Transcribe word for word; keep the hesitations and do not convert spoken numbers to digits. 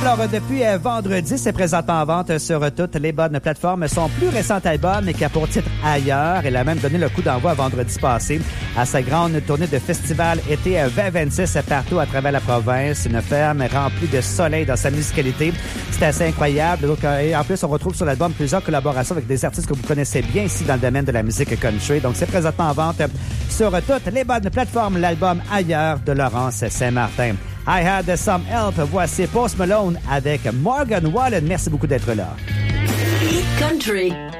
Alors, depuis euh, vendredi, c'est présentement en vente sur euh, toutes les bonnes plateformes. Son plus récent album, qui a pour titre Ailleurs, elle a même donné le coup d'envoi vendredi passé à sa grande tournée de festival été vingt vingt-six partout à travers la province. Une ferme remplie de soleil dans sa musicalité. C'est assez incroyable. Donc, euh, et en plus, on retrouve sur l'album plusieurs collaborations avec des artistes que vous connaissez bien ici dans le domaine de la musique country. Donc, c'est présentement en vente sur euh, toutes les bonnes plateformes. L'album Ailleurs de Laurence Saint-Martin. I Had Some Help. Voici Post Malone avec Morgan Wallen. Merci beaucoup d'être là. Country.